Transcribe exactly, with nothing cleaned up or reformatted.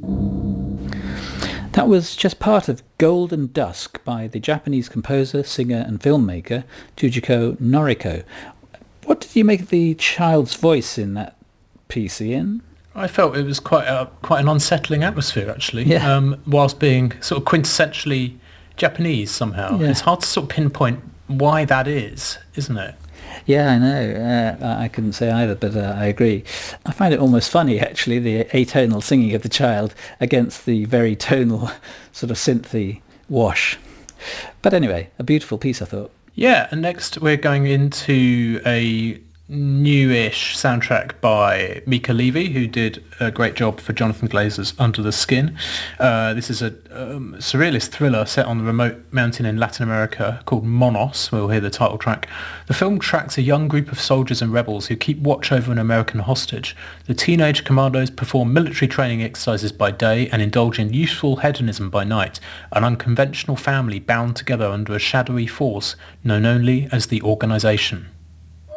That was just part of Golden Dusk by the Japanese composer, singer and filmmaker Fujiko Noriko. What did you make of the child's voice in that piece, Ian? I felt it was quite a, quite an unsettling atmosphere, actually, Yeah. um, whilst being sort of quintessentially Japanese somehow. Yeah. It's hard to sort of pinpoint why that is, isn't it? Yeah, I know. Uh, I couldn't say either, but uh, I agree. I find it almost funny, actually, the atonal singing of the child against the very tonal sort of synthy wash. But anyway, a beautiful piece, I thought. Yeah, and next we're going into a newish soundtrack by Mika Levy, who did a great job for Jonathan Glazer's Under the Skin. Uh, this is a um, surrealist thriller set on the remote mountain in Latin America called Monos. We'll hear the title track. The film tracks a young group of soldiers and rebels who keep watch over an American hostage. The teenage commandos perform military training exercises by day and indulge in youthful hedonism by night, an unconventional family bound together under a shadowy force known only as the Organization.